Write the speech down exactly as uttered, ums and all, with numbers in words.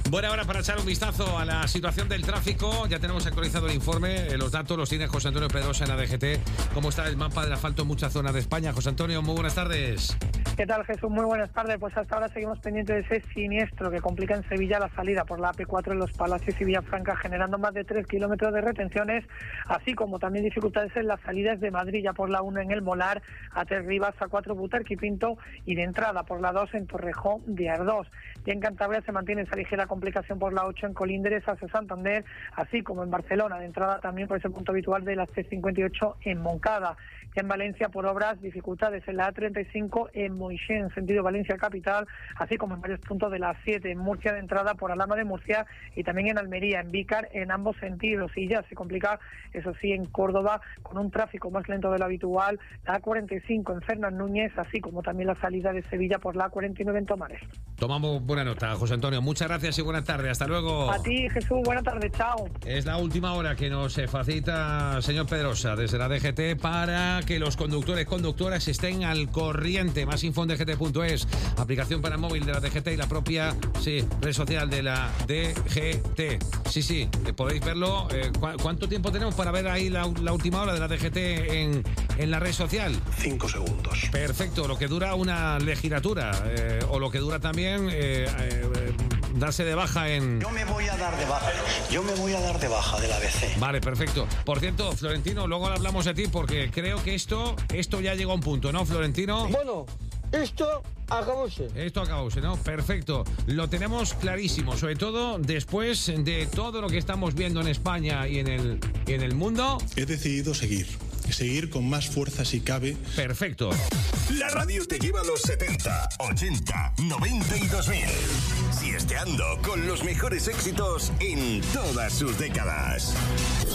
Buena hora para echar un vistazo a la situación del tráfico. Ya tenemos actualizado el informe, eh, los datos los tiene José Antonio Pedrosa en A D G T. ¿Cómo está el mapa del asfalto en muchas zonas de España? José Antonio, muy buenas tardes. ¿Qué tal, Jesús? Muy buenas tardes. Pues hasta ahora seguimos pendientes de ese siniestro que complica en Sevilla la salida por la A P cuatro en Los Palacios y Villafranca, generando más de tres kilómetros de retenciones, así como también dificultades en las salidas de Madrid, ya por la uno en El Molar, A tres Rivas, A cuatro Butarque y Pinto, y de entrada por la dos en Torrejón de Ardós. Y en Cantabria se mantiene esa ligera complicación por la ocho en Colindres hacia Santander, así como en Barcelona, de entrada también por ese punto habitual de la C cincuenta y ocho en Moncada. Y en Valencia, por obras, dificultades en la A treinta y cinco en Moixent, en sentido Valencia capital, así como en varios puntos de la A siete en Murcia, de entrada por Alhama de Murcia, y también en Almería, en Vícar, en ambos sentidos. Y ya se complica, eso sí, en Córdoba, con un tráfico más lento de lo habitual, la A cuarenta y cinco en Fernán Núñez, así como también la salida de Sevilla por la A cuarenta y nueve en Tomares. Tomamos buena nota, José Antonio. Muchas gracias y buenas tardes. Hasta luego. A ti, Jesús. Buenas tardes. Chao. Es la última hora que nos facilita señor Pedrosa desde la D G T para que los conductores, conductoras estén al corriente. Más info en D G T punto es, aplicación para móvil de la D G T y la propia sí, red social de la D G T. Sí, sí, podéis verlo. Eh, ¿cu- ¿Cuánto tiempo tenemos para ver ahí la, la última hora de la D G T en, en la red social? Cinco segundos. Perfecto, lo que dura una legislatura eh, o lo que dura también eh, eh, darse de baja en... Yo me voy a dar de baja. Yo me voy a dar de baja de la B C. Vale, perfecto. Por cierto, Florentino, luego hablamos de ti porque creo que esto, esto ya llegó a un punto, ¿no, Florentino? Bueno, esto acabóse. Esto acabóse, ¿no? Perfecto. Lo tenemos clarísimo, sobre todo después de todo lo que estamos viendo en España y en el, y en el mundo. He decidido seguir. Seguir con más fuerza si cabe. Perfecto. La radio te lleva a los setenta, ochenta, noventa y dos mil. Siesteando con los mejores éxitos en todas sus décadas.